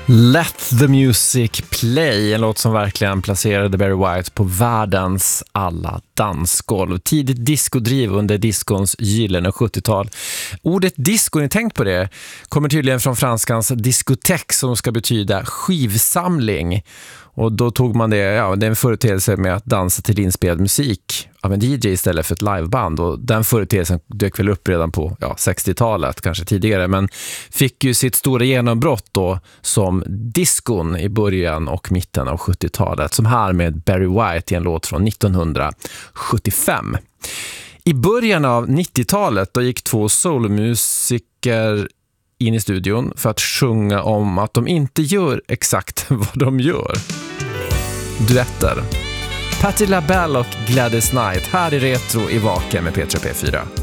Let the Music Play, en låt som verkligen placerade Barry White på världens alla dansgolv. Tidigt diskodriv under diskons gyllene 70-tal. Ordet disco, ni tänkt på det, kommer tydligen från franskans diskotek som ska betyda skivsamling. Och då tog man det, det är en företeelse med att dansa till inspelad musik av en DJ istället för ett liveband. Och den företeelsen dök väl upp redan på 60-talet, kanske tidigare. Men fick ju sitt stora genombrott då som diskon i början och mitten av 70-talet. Som här med Barry White i en låt från 1975. I början av 90-talet då gick två soulmusiker in i studion för att sjunga om att de inte gör exakt vad de gör. Duetter. Patti LaBelle och Gladys Knight här i Retro i Vaken med P3 P4.